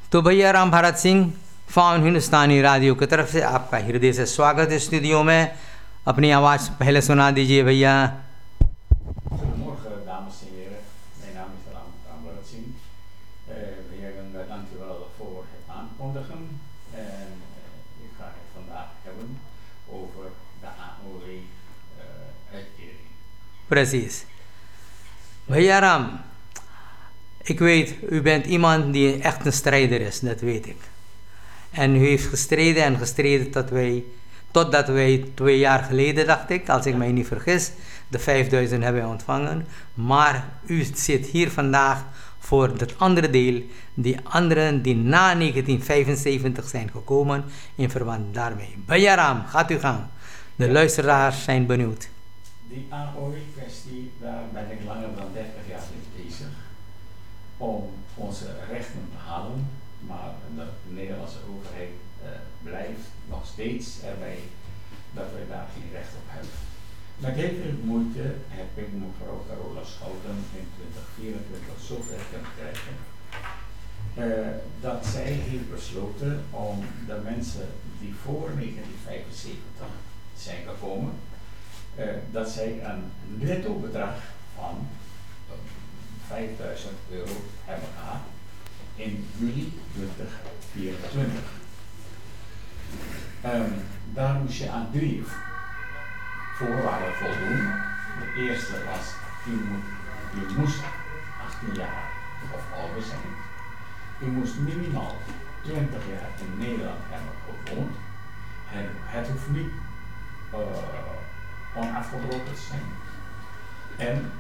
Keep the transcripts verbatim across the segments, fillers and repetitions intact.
तो भैया राम भारत सिंह फाउन हिंदुस्तानी रेडियो की तरफ से आपका हृदय से स्वागत है स्टूडियो में। अपनी आवाज़ पहले सुना दीजिए भैया। Goedemorgen dames en heren, mijn naam is Ram Bharat Singh. Uh, de heer Ganga, dank u wel voor het aankondigen. En uh, ik ga het vandaag hebben over de A O W-uitkering. Uh, Precies. भैया Ram, ik weet, u bent iemand die echt een strijder is, dat weet ik. En u heeft gestreden en gestreden tot wij, totdat wij twee jaar geleden, dacht ik, als ik mij niet vergis, de vijfduizend hebben ontvangen. Maar u zit hier vandaag voor het andere deel, die anderen die na negentien vijfenzeventig zijn gekomen in verband daarmee. Bhaiya Ram, gaat u gang. De ja. Luisteraars zijn benieuwd. Die A O W-kwestie, daar ben ik langer dan dertig jaar mee bezig. Om onze rechten te halen, maar de Nederlandse overheid uh, blijft nog steeds erbij dat wij daar geen recht op hebben. Met heel veel moeite heb ik mevrouw Carola Schouten in twintig vierentwintig zover kunnen krijgen uh, dat zij heeft besloten om de mensen die voor negentien vijfenzeventig zijn gekomen, uh, dat zij een netto bedrag van uh, vijfduizend euro hebben gehad in juli twintig vierentwintig. Um, daar moest je aan drie voorwaarden voldoen. De eerste was, u, moet, u moest achttien jaar of ouder zijn. U moest minimaal twintig jaar in Nederland hebben gewoond. Het, het hoeft niet uh, onafgebroken te zijn. En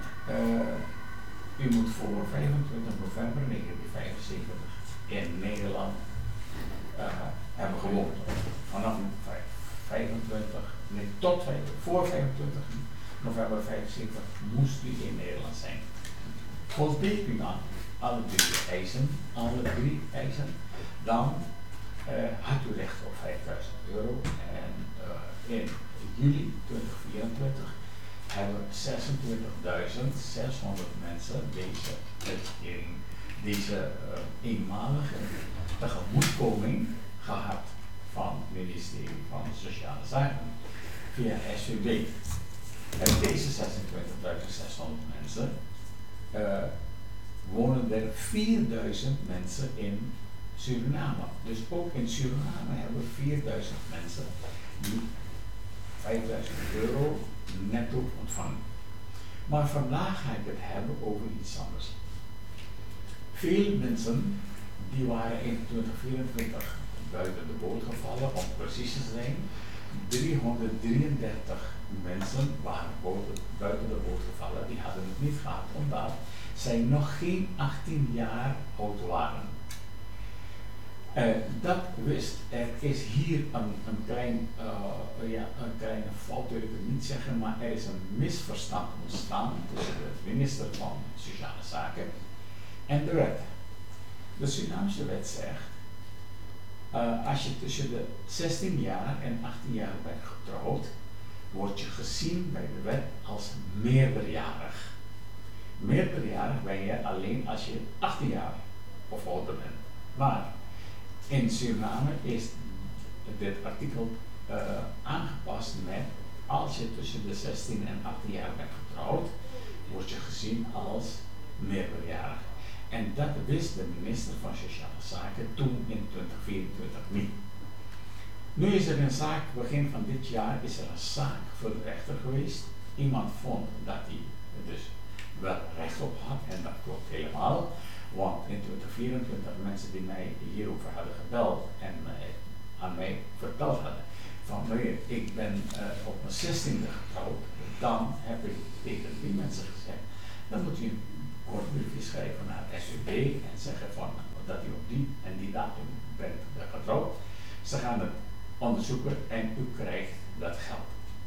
uh, u moet voor vijfentwintig november negentien vijfenzeventig in Nederland uh, hebben gewoond. Vanaf vijfentwintig, nee, tot voor vijfentwintig november vijfenzeventig moest u in Nederland zijn. Voldeed u aan alle drie eisen, alle drie eisen, dan uh, had u recht op vijfduizend euro. En uh, in juli twintig vierentwintig hebben zesentwintigduizend zeshonderd mensen deze uitkering, deze uh, eenmalige tegemoetkoming gehad van het ministerie van Sociale Zaken via S V B. En deze zesentwintigduizend zeshonderd mensen uh, wonen er vierduizend mensen in Suriname. Dus ook in Suriname hebben we vierduizend mensen die vijfduizend euro netto ontvangen. Maar vandaag ga ik het hebben over iets anders. Veel mensen die waren in twintig vierentwintig buiten de boot gevallen, om precies te zijn. driehonderddrieëndertig mensen waren buiten de boot gevallen, die hadden het niet gehad, omdat zij nog geen achttien jaar oud waren. Uh, dat wist, er is hier een, een, klein, uh, ja, een kleine fout, wil ik het niet zeggen, maar er is een misverstand ontstaan tussen de minister van Sociale Zaken en de wet. De Surinaamse wet zegt, uh, als je tussen de zestien jaar en achttien jaar bent getrouwd, word je gezien bij de wet als meerderjarig. Meerderjarig ben je alleen als je achttien jaar of ouder bent. Maar in Suriname is dit artikel uh, aangepast met, als je tussen de zestien en achttien jaar bent getrouwd, word je gezien als meerderjarig. En dat wist de minister van Sociale Zaken toen in twintig vierentwintig niet. Nu is er een zaak, begin van dit jaar is er een zaak voor de rechter geweest. Iemand vond dat hij dus wel recht op had en dat klopt helemaal. Want in twintig vierentwintig mensen die mij hierover hadden gebeld en uh, aan mij verteld hadden van meneer, ik ben uh, op mijn zestiende getrouwd, dan heb ik tegen die mensen gezegd, dan moet u een kort briefje schrijven naar het S V B en zeggen van dat u op die en die datum bent getrouwd. Ze gaan het onderzoeken en u krijgt dat geld.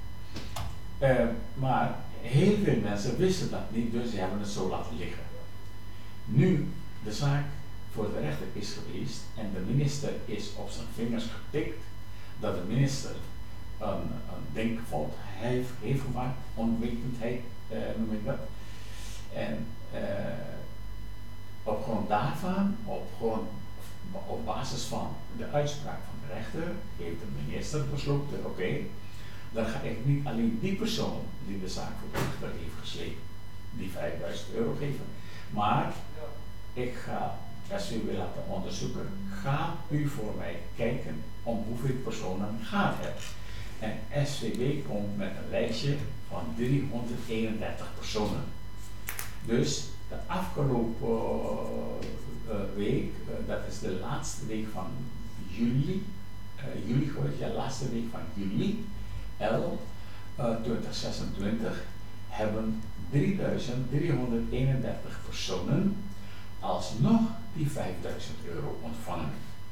Uh, maar heel veel mensen wisten dat niet, dus ze hebben het zo laten liggen. Nu de zaak voor de rechter is geweest en de minister is op zijn vingers getikt dat de minister een, een denkfout heeft, heeft gemaakt, onwetendheid uh, noem ik dat. En uh, op grond daarvan, op grond op basis van de uitspraak van de rechter heeft de minister besloten, oké, okay, dan ga ik niet alleen die persoon die de zaak voor de rechter heeft gesleept, die vijfduizend euro geven, maar ik ga, als u wil laten onderzoeken, ga u voor mij kijken om hoeveel personen gaat het. En S V B komt met een lijstje van driehonderdeenendertig personen. Dus de afgelopen uh, week, uh, dat is de laatste week van juli, uh, juli geweest, ja, laatste week van juli, elf, uh, twintig zesentwintig, hebben drieduizend driehonderdeenendertig personen alsnog die vijfduizend euro ontvangen.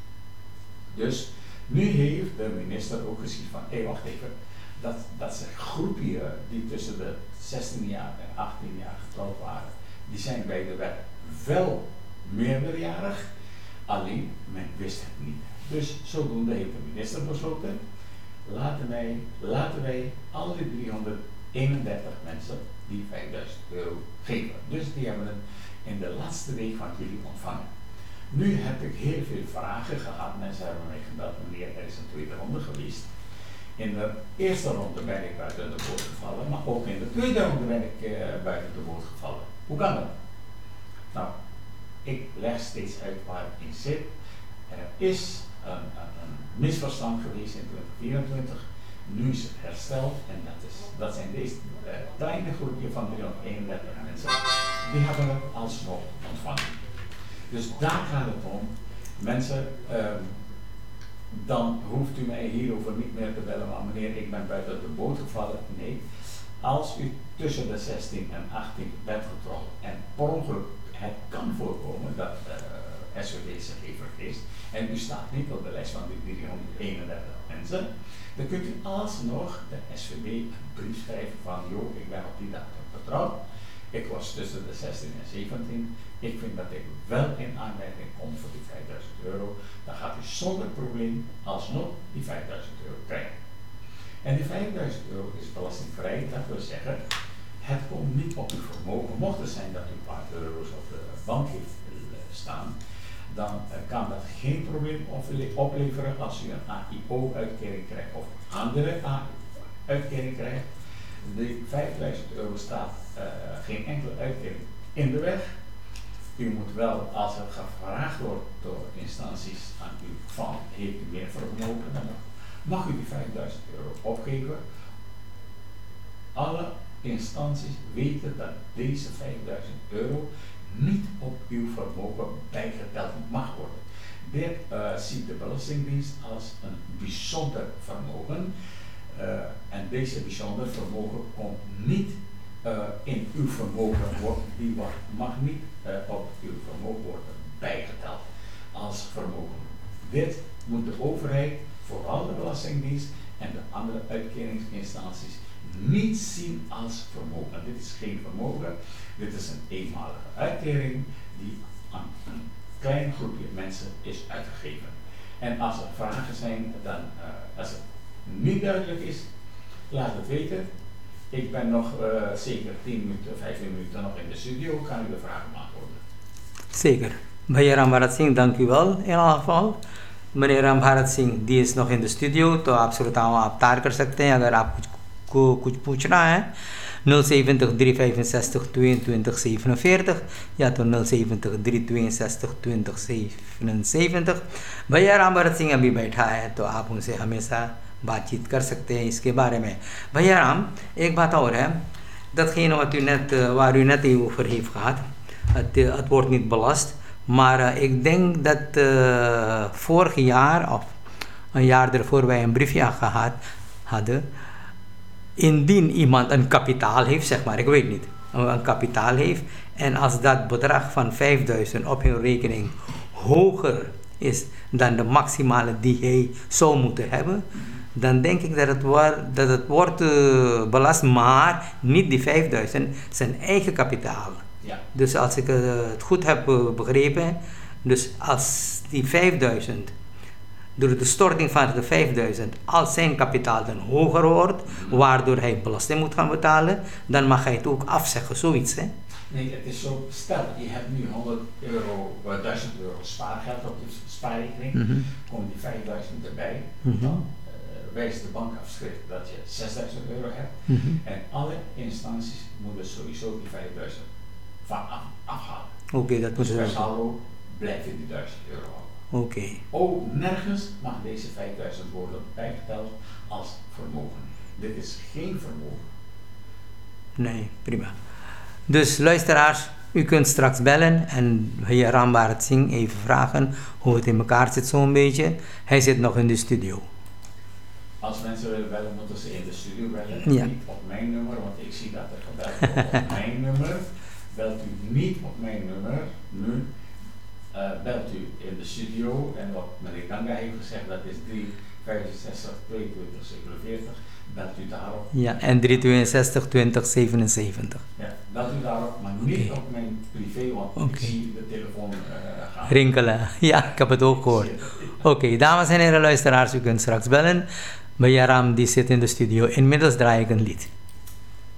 Dus nu heeft de minister ook gezien van, hé hey, wacht even, dat, dat zijn groepje die tussen de zestien jaar en achttien jaar getrouwd waren, die zijn bij de wet wel meerderjarig, alleen men wist het niet. Dus zodoende heeft de minister besloten, laten wij, laten wij alle driehonderdeenendertig mensen die vijfduizend euro geven. Dus die hebben het in de laatste week van juli ontvangen. Nu heb ik heel veel vragen gehad. Mensen hebben mij gebeld, meneer, er is een tweede ronde geweest. In de eerste ronde ben ik buiten de boot gevallen, maar ook in de tweede ronde ben ik uh, buiten de boot gevallen. Hoe kan dat? Nou, ik leg steeds uit waar het in zit. Er is een, een, een misverstand geweest in twintig vierentwintig. Nu is het hersteld en dat, is, dat zijn deze uh, kleine groepje van driehonderdeenendertig mensen. Die hebben het alsnog ontvangen. Dus daar gaat het om. Mensen, um, dan hoeft u mij hierover niet meer te bellen, maar meneer, ik ben buiten de boot gevallen. Nee, als u tussen de zestien en achttien bent getrouwd en per ongeluk, het kan voorkomen dat uh, S V B zich heeft vergist en u staat niet op de lijst van die driehonderdeenendertig mensen, dan kunt u alsnog de S V B een brief schrijven van, joh, ik ben op die datum getrouwd. Ik was tussen de zestien en zeventien. Ik vind dat ik wel in aanmerking kom voor die vijfduizend euro. Dan gaat u zonder probleem alsnog die vijfduizend euro krijgen. En die vijfduizend euro is belastingvrij. Dat wil zeggen, het komt niet op uw vermogen. Mocht het zijn dat u een paar euro's op de bank heeft staan, dan uh, kan dat geen probleem opleveren als u een A I O-uitkering krijgt of andere A I O-uitkering krijgt. Die vijfduizend euro staat uh, geen enkele uitkering in de weg. U moet wel, als er gevraagd wordt door instanties aan u van, heeft u meer vermogen, dan mag u die vijfduizend euro opgeven. Alle instanties weten dat deze vijfduizend euro niet op uw vermogen bijgeteld mag worden. Dit uh, ziet de Belastingdienst als een bijzonder vermogen. Uh, en deze bijzonder vermogen komt niet uh, in uw vermogen, wordt, die wordt, mag niet uh, op uw vermogen worden bijgeteld als vermogen. Dit moet de overheid, vooral de Belastingdienst en de andere uitkeringsinstanties niet zien als vermogen. Dit is geen vermogen, dit is een eenmalige uitkering die aan een klein groepje mensen is uitgegeven. En als er vragen zijn, dan uh, als het niet duidelijk is, laat het weten. Ik ben nog uh, zeker tien minuten, vijftien minuten nog in de studio, kan u de vragen beantwoorden. Zeker. Meneer Ram Bharat Singh, dank u wel in ieder geval. Meneer Ram Bharat Singh, die is nog in de studio, तो आप श्रोताओं आप तार कर सकते हैं अगर आप कुछ को कुछ पूछना है nul zeventig drie vijfenzestig tweeëntwintig zevenenveertig या तो nul zeventig drie tweeënzestig twintig zevenenzeventig. भैया राम भरत सिंह अभी बैठा है तो आप उनसे हमेशा बातचीत कर सकते हैं इसके बारे में. भैया राम, एक baat और है, datgene wat u net, waar u net over heeft gehad, het, het wordt niet belast, maar uh, ik denk dat uh, vorig jaar of een jaar ervoor wij een briefje gehad hadden, indien iemand een kapitaal heeft, zeg maar, ik weet niet, een kapitaal heeft en als dat bedrag van vijfduizend op hun rekening hoger is dan de maximale die hij zou moeten hebben, dan denk ik dat het, wordt, dat het wordt uh, belast, maar niet die vijfduizend, zijn eigen kapitaal. Ja. Dus als ik uh, het goed heb uh, begrepen, dus als die vijfduizend door de storting van de vijfduizend als zijn kapitaal dan hoger wordt, waardoor hij belasting moet gaan betalen, dan mag hij het ook afzeggen, zoiets hè? Nee, het is zo, stel je hebt nu honderd euro, uh, duizend euro spaargeld op je spaarrekening, Mhm. komen die vijfduizend erbij, Mhm. dan uh, wijst de bankafschrift dat je zesduizend euro hebt Mhm. en alle instanties moeten sowieso die vijfduizend van af, afhalen. Oké, okay, dat moet Dus je per wel doen. saldo blijf je die duizend euro houden. Oké. Okay. Ook nergens mag deze vijfduizend worden bijgeteld als vermogen. Dit is geen vermogen. Nee, prima. Dus luisteraars, u kunt straks bellen en heer Rambarat Singh even vragen hoe het in elkaar zit zo'n beetje. Hij zit nog in de studio. Als mensen willen bellen, moeten ze in de studio bellen. Ja. Niet op mijn nummer, want ik zie dat er gebeld wordt op mijn nummer. Belt u niet op mijn nummer nu. Uh, belt u in de studio en wat meneer Ganga heeft gezegd, dat is drie vijfenzestig tweeëntwintig zevenenveertig. Belt u daarop. Ja, en drie tweeënzestig twintig zevenenzeventig. Ja, belt u daarop, maar niet Okay. op mijn privé, want Okay. ik zie de telefoon uh, gaan. Rinkelen, ja, ik heb het ook gehoord. Oké, okay, dames en heren luisteraars, u kunt straks bellen. Bhaia Ram die zit in de studio. Inmiddels draai ik een lied.